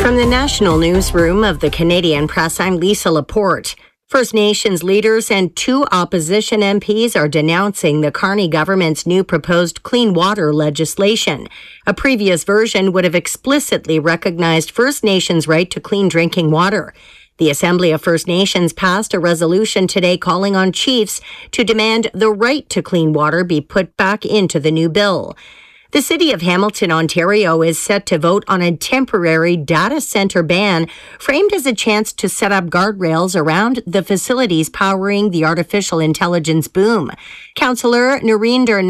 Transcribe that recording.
From the National Newsroom of the Canadian Press, I'm Lisa Laporte. First Nations leaders and 2 opposition MPs are denouncing the Carney government's new proposed clean water legislation. A previous version would have explicitly recognized First Nations' right to clean drinking water. The Assembly of First Nations passed a resolution today calling on chiefs to demand the right to clean water be put back into the new bill. The City of Hamilton, Ontario is set to vote on a temporary data center ban framed as a chance to set up guardrails around the facilities powering the artificial intelligence boom. Councillor Narinder